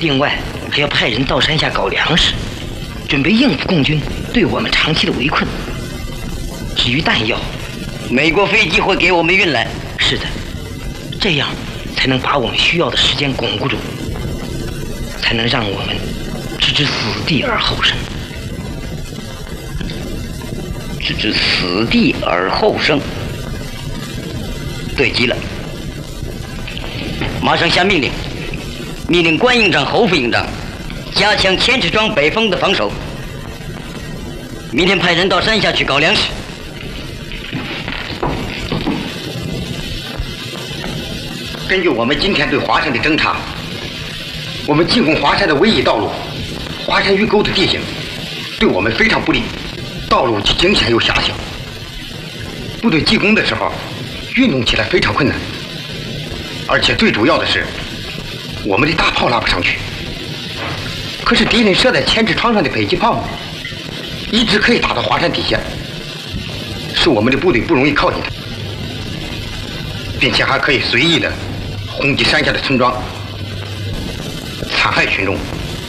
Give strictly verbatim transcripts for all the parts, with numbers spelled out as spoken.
另外还要派人到山下搞粮食，准备应付共军对我们长期的围困。至于弹药， 美国飞机会给我们运来。 是的，这样才能把我们需要的时间巩固住，才能让我们置之死地而后生。 置之死地而后生，对极了。马上下命令，命令关营长、侯副营长加强千尺庄北峰的防守。明天派人到山下去搞粮食。 根据我们今天对华山的侦查，我们进攻华山的唯一道路——华山峪沟的地形，对我们非常不利，道路既惊险又狭小。部队进攻的时候，运动起来非常困难，而且最主要的是，我们的大炮拉不上去。可是敌人设在千尺窗上的迫击炮，一直可以打到华山底下，使我们的部队不容易靠近它，并且还可以随意的轰击山下的村庄，残害群众。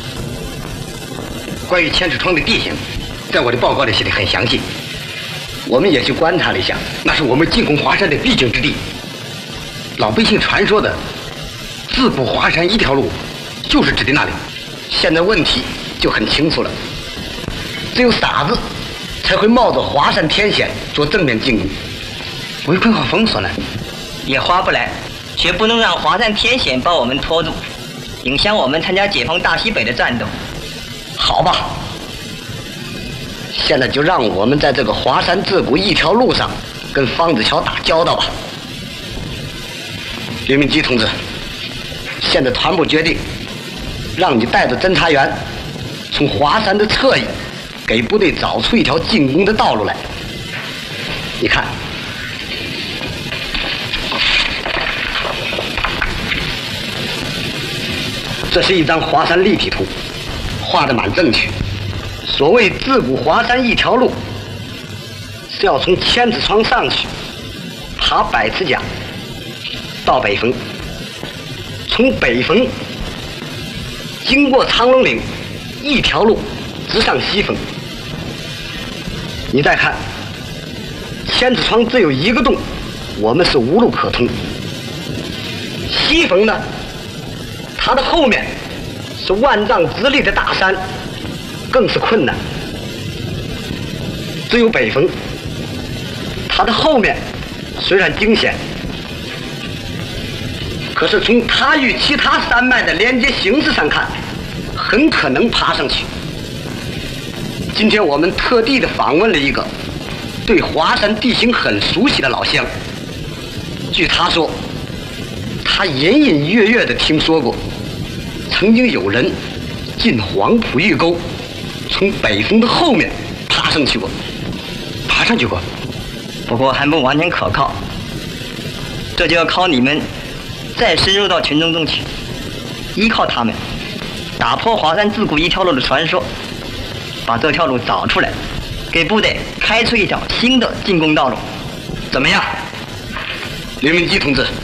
关于千尺窗的地形，在我的报告里写得很详细，我们也去观察了一下，那是我们进攻华山的必经之地。老百姓传说的自古华山一条路，就是指的那里。现在问题就很清楚了，只有傻子才会冒着华山天险做正面进攻，围困和封锁呢， 也划不来。绝不能让华山天险把我们拖住，影响我们参加解放大西北的战斗。 好吧，现在就让我们在这个华山自古一条路上跟方子桥打交道吧。刘明基同志，现在团部决定让你带着侦察员从华山的侧翼给部队找出一条进攻的道路来。你看，这是一张华山立体图，画得蛮正确。所谓自古华山一条路，是要从千子窗上去，爬百尺甲到北峰，从北峰经过长龙岭，一条路直上西峰。你再看，千子窗只有一个洞，我们是无路可通。西峰呢，它的后面是万丈直立的大山，更是困难。只有北峰，它的后面虽然惊险，可是从它与其他山脉的连接形式上看，很可能爬上去。今天我们特地的访问了一个对华山地形很熟悉的老乡，据他说，他隐隐约约地听说过，曾经有人进黄埔峪沟，从北峰的后面爬上去过。爬上去过， 不过还不完全可靠，这就要靠你们再深入到群众中去，依靠他们打破华山自古一条路的传说，把这条路找出来，给部队开出一条新的进攻道路，怎么样？ 刘明基同志，